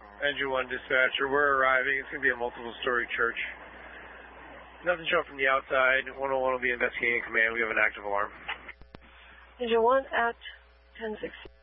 Engine 1 dispatcher, we're arriving. It's going to be a multiple-story church. Nothing showing from the outside. 101 will be investigating command. We have an active alarm. Engine 1 at 1060.